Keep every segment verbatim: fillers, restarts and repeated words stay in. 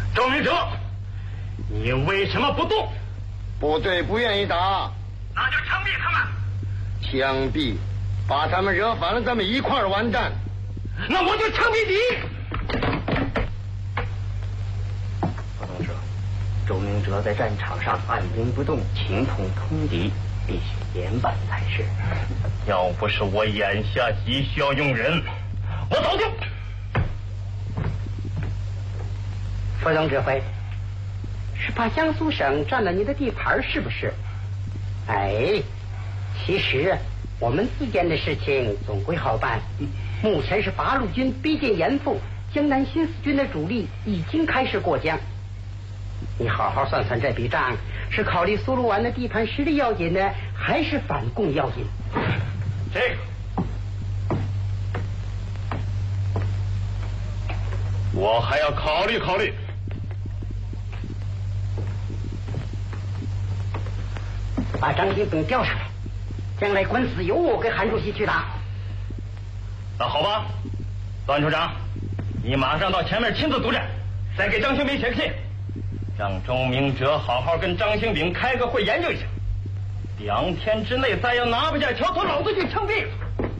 周明哲，你为什么不动？ 部队不愿意打， 那就枪毙他们。 枪毙，把他们惹反了，咱们一块儿完蛋。 那我就枪毙你。 副同志，周明哲在战场上按兵不动，情同通敌，必须严办才是。 要不是我眼下急需要用人，我早就。 副总指挥，是怕江苏省占了你的地盘，是不是？哎，其实我们自间的事情总归好办。目前是八路军逼近严复，江南新四军的主力已经开始过江。你好好算算这笔账，是考虑苏鲁湾的地盘实力要紧呢，还是反共要紧？ 这个我还要考虑考虑。 把张新兵调上来，将来官司由我跟韩主席去打。 那好吧，段处长，你马上到前面亲自督战，再给张兴炳写个信，让周明哲好好跟张兴炳开个会研究一下，两天之内再要拿不下桥头，老子就枪毙。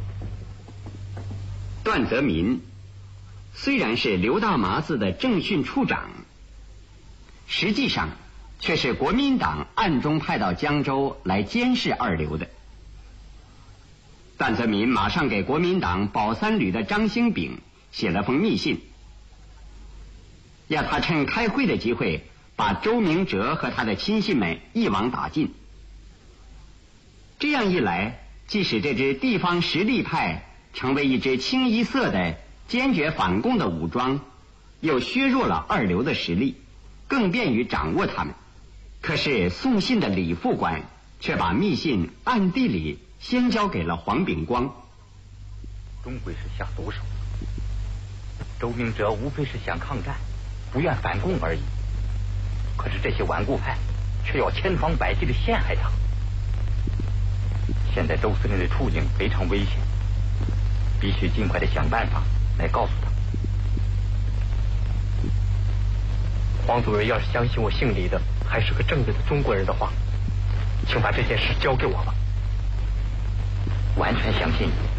段泽民虽然是刘大麻子的政训处长，实际上却是国民党暗中派到江州来监视二刘的。段泽民马上给国民党保三旅的张兴炳写了封密信，要他趁开会的机会把周明哲和他的亲信们一网打尽。这样一来，即使这支地方实力派成为一支清一色的坚决反共的武装，又削弱了二流的实力，更便于掌握他们。可是送信的李副官却把密信暗地里先交给了黄炳光。 终归是下毒手，周明哲无非是想抗战，不愿反共而已。可是这些顽固派却要千方百计地陷害他。现在周司令的处境非常危险，必须尽快地想办法来告诉他。 黄主任要是相信我姓李的还是个正直的中国人的话，请把这件事交给我吧。 完全相信你。